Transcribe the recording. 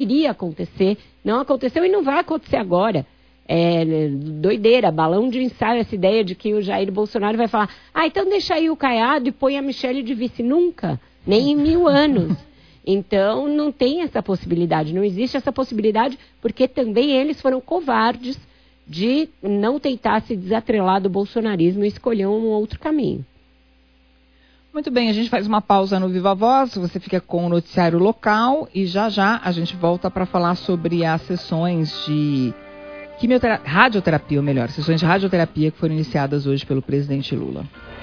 iria acontecer, não aconteceu e não vai acontecer agora. Doideira, balão de ensaio, essa ideia de que o Jair Bolsonaro vai falar, então deixa aí o Caiado e põe a Michelle de vice. Nunca, nem em 1000 anos. Então não tem essa possibilidade, não existe essa possibilidade, porque também eles foram covardes de não tentar se desatrelar do bolsonarismo e escolher um outro caminho. Muito bem, a gente faz uma pausa no Viva Voz, você fica com o noticiário local e já a gente volta para falar sobre as sessões de radioterapia, sessões de radioterapia que foram iniciadas hoje pelo presidente Lula.